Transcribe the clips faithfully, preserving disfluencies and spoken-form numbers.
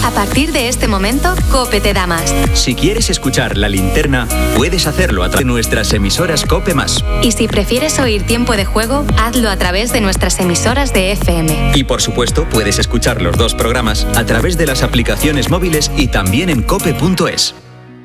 A partir de este momento, COPE te da más. Si quieres escuchar La Linterna, puedes hacerlo a través de nuestras emisoras COPE más. Y si prefieres oír Tiempo de Juego, hazlo a través de nuestras emisoras de F M. Y por supuesto, puedes escuchar los dos programas a través de las aplicaciones móviles y también en cope punto es.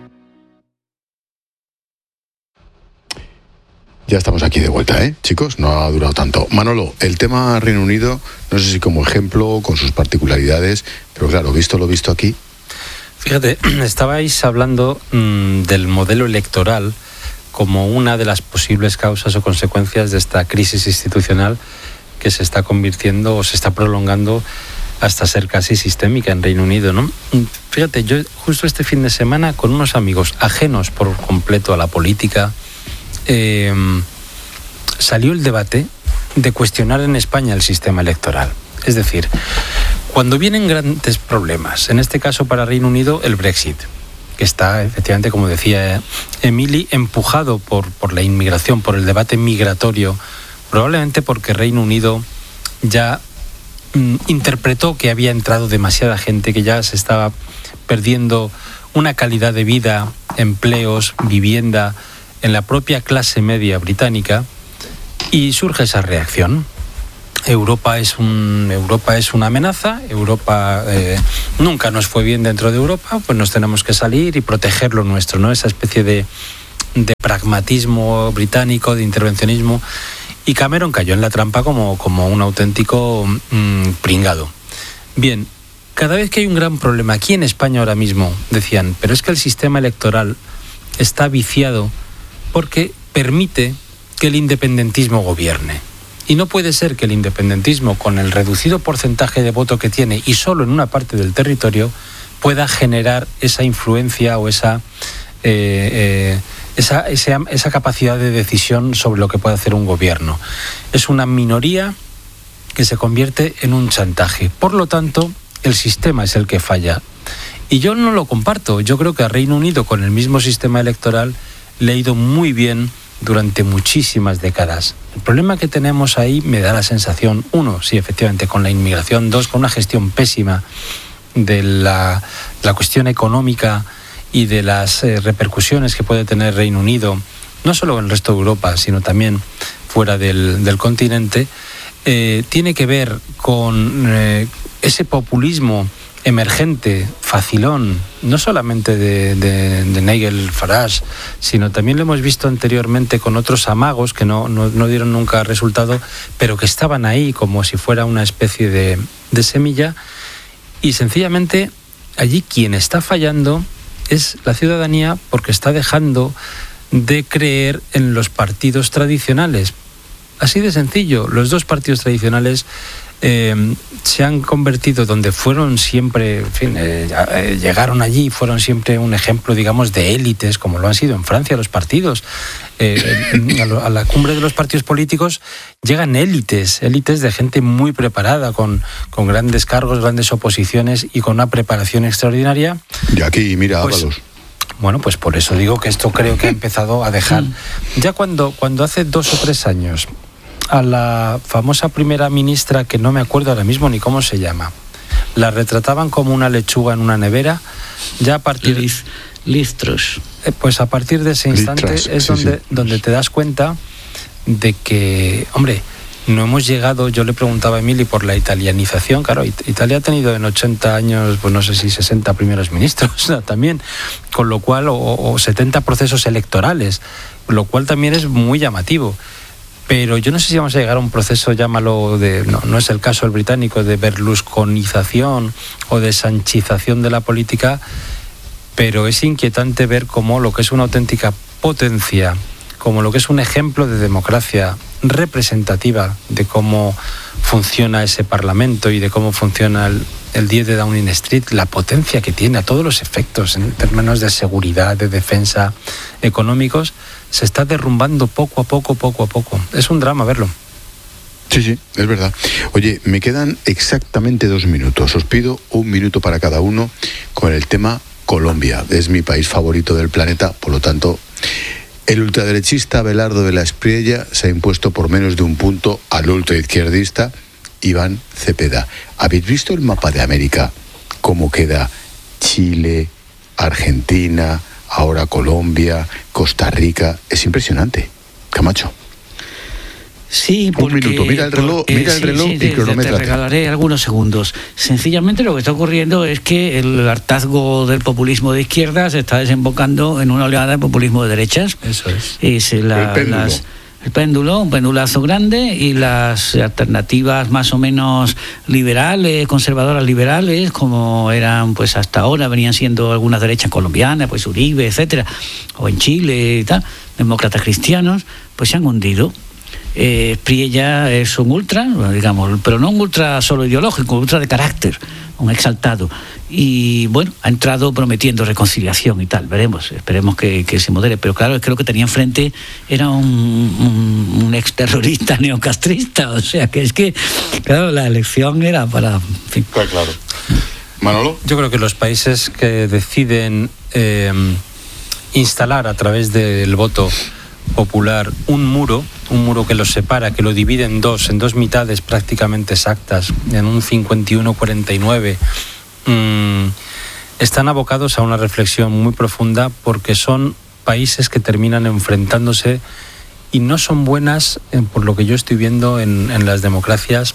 Ya estamos aquí de vuelta, ¿eh? Chicos, no ha durado tanto. Manolo, el tema Reino Unido, no sé si como ejemplo, con sus particularidades, pero claro, visto lo visto aquí. Fíjate, estabais hablando mmm, del modelo electoral como una de las posibles causas o consecuencias de esta crisis institucional que se está convirtiendo o se está prolongando hasta ser casi sistémica en Reino Unido, ¿no? Fíjate, yo justo este fin de semana con unos amigos ajenos por completo a la política, Eh, salió el debate de cuestionar en España el sistema electoral. Es decir, cuando vienen grandes problemas, en este caso para Reino Unido el Brexit, que está efectivamente, como decía Emily, empujado por, por la inmigración, por el debate migratorio, probablemente porque Reino Unido ya mm, interpretó que había entrado demasiada gente, que ya se estaba perdiendo una calidad de vida, empleos, vivienda en la propia clase media británica, y surge esa reacción. Europa es un Europa es una amenaza. Europa eh, nunca nos fue bien dentro de Europa, pues nos tenemos que salir y proteger lo nuestro, ¿no? Esa especie de, de pragmatismo británico, de intervencionismo, y Cameron cayó en la trampa como, como un auténtico mmm, pringado. Bien, cada vez que hay un gran problema aquí en España ahora mismo, decían, pero es que el sistema electoral está viciado porque permite que el independentismo gobierne. Y no puede ser que el independentismo, con el reducido porcentaje de voto que tiene y solo en una parte del territorio, pueda generar esa influencia o esa, eh, eh, esa, esa, esa capacidad de decisión sobre lo que puede hacer un gobierno. Es una minoría que se convierte en un chantaje. Por lo tanto, el sistema es el que falla. Y yo no lo comparto. Yo creo que a Reino Unido, con el mismo sistema electoral, le ha ido muy bien durante muchísimas décadas. El problema que tenemos ahí me da la sensación, uno, sí, efectivamente, con la inmigración, dos, con una gestión pésima de la, la cuestión económica y de las eh, repercusiones que puede tener Reino Unido, no solo en el resto de Europa, sino también fuera del, del continente, eh, tiene que ver con eh, ese populismo emergente, facilón, no solamente de, de, de Nigel Farage, sino también lo hemos visto anteriormente con otros amagos que no, no, no dieron nunca resultado, pero que estaban ahí como si fuera una especie de, de semilla, y sencillamente allí quien está fallando es la ciudadanía, porque está dejando de creer en los partidos tradicionales. Así de sencillo, los dos partidos tradicionales Eh, se han convertido donde fueron siempre, en fin, eh, eh, llegaron allí y fueron siempre un ejemplo, digamos, de élites, como lo han sido en Francia los partidos. Eh, a, lo, a la cumbre de los partidos políticos llegan élites, élites de gente muy preparada, con, con grandes cargos, grandes oposiciones y con una preparación extraordinaria. Y aquí, mira, pues, Ábalos. Bueno, pues por eso digo que esto creo que ha empezado a dejar. Ya cuando, cuando hace dos o tres años a la famosa primera ministra, que no me acuerdo ahora mismo ni cómo se llama, la retrataban como una lechuga en una nevera, ya a partir Liz, Liz Truss. Eh, pues a partir de ese instante Liz Truss, es sí, donde, sí. donde te das cuenta de que, hombre, no hemos llegado. Yo le preguntaba a Emily por la italianización. Claro, Italia ha tenido en ochenta años, pues no sé si sesenta primeros ministros también, con lo cual, o, o setenta procesos electorales, lo cual también es muy llamativo. Pero yo no sé si vamos a llegar a un proceso, llámalo, de no, no es el caso el británico, de berlusconización o de sanchización de la política, pero es inquietante ver cómo lo que es una auténtica potencia, como lo que es un ejemplo de democracia representativa, de cómo funciona ese Parlamento y de cómo funciona el, el diez de Downing Street, la potencia que tiene a todos los efectos en términos de seguridad, de defensa, económicos, se está derrumbando poco a poco, poco a poco. Es un drama verlo. Sí, sí, es verdad. Oye, me quedan exactamente dos minutos. Os pido un minuto para cada uno con el tema Colombia. Es mi país favorito del planeta, por lo tanto, el ultraderechista Abelardo de la Espriella se ha impuesto por menos de un punto al ultraizquierdista Iván Cepeda. ¿Habéis visto el mapa de América cómo queda Chile, Argentina, ahora Colombia, Costa Rica. Es impresionante. Camacho. Sí, porque, un minuto, mira el reloj, porque, mira el reloj sí, sí, y cronométrate. Te regalaré algunos segundos. Sencillamente lo que está ocurriendo es que el hartazgo del populismo de izquierda se está desembocando en una oleada de populismo de derechas. Eso es. es la, el péndulo. Las, el péndulo, un pendulazo grande, y las alternativas más o menos liberales, conservadoras liberales, como eran pues hasta ahora, venían siendo algunas derechas colombianas, pues Uribe, etcétera, o en Chile y tal, demócratas cristianos, pues se han hundido. Eh, Priella es un ultra, digamos, pero no un ultra solo ideológico, un ultra de carácter, un exaltado. Y bueno, ha entrado prometiendo reconciliación y tal, veremos, esperemos que, que se modere. Pero claro, es que lo que tenía enfrente era un, un, un exterrorista neocastrista, o sea que es que, claro, la elección era para... En fin. Claro, claro. Manolo. Yo creo que los países que deciden eh, instalar a través del voto popular un muro, un muro que los separa, que lo divide en dos, en dos mitades prácticamente exactas, en un cincuenta y uno cuarenta y nueve, mmm, están abocados a una reflexión muy profunda, porque son países que terminan enfrentándose y no son buenas, eh, por lo que yo estoy viendo en, en las democracias,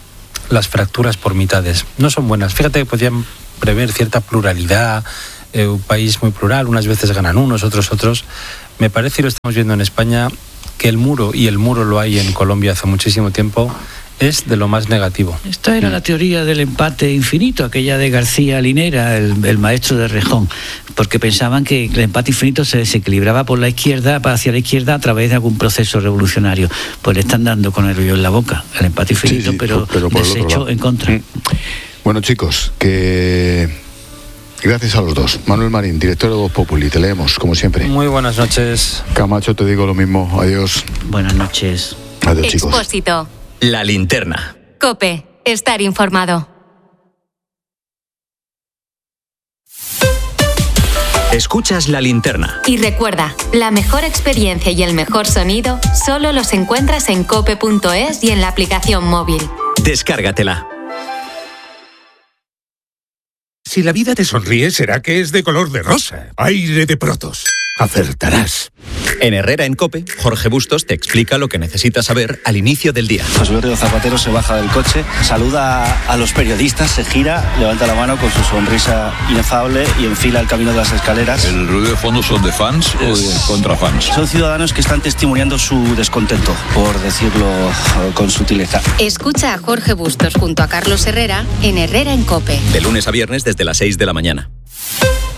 las fracturas por mitades. No son buenas. Fíjate que podían prever cierta pluralidad, eh, un país muy plural, unas veces ganan unos, otros otros. Me parece, y lo estamos viendo en España, que el muro, y el muro lo hay en Colombia hace muchísimo tiempo, es de lo más negativo. Esta era la teoría del empate infinito, aquella de García Linera, el, el maestro de Rejón, porque pensaban que el empate infinito se desequilibraba por la izquierda, hacia la izquierda, a través de algún proceso revolucionario. Pues le están dando con el rollo en la boca, el empate infinito, sí, sí, pero, pero deshecho en contra. Mm. Bueno, chicos, que... gracias a los dos. Manuel Marín, director de Voz Populi, te leemos, como siempre. Muy buenas noches. Camacho, te digo lo mismo. Adiós. Buenas noches. Adiós, chicos. Expósito. La linterna. COPE. Estar informado. Escuchas La Linterna. Y recuerda, la mejor experiencia y el mejor sonido solo los encuentras en cope punto es y en la aplicación móvil. Descárgatela. Si la vida te sonríe, será que es de color de rosa. Aire de Protos. Acertarás. En Herrera en COPE, Jorge Bustos te explica lo que necesitas saber al inicio del día. José Berrio Zapatero se baja del coche, saluda a los periodistas, se gira, levanta la mano con su sonrisa inefable y enfila el camino de las escaleras. ¿El ruido de fondo son de fans o de contra fans? Son ciudadanos que están testimoniando su descontento, por decirlo con sutileza. Escucha a Jorge Bustos junto a Carlos Herrera en Herrera en COPE. De lunes a viernes desde las seis de la mañana.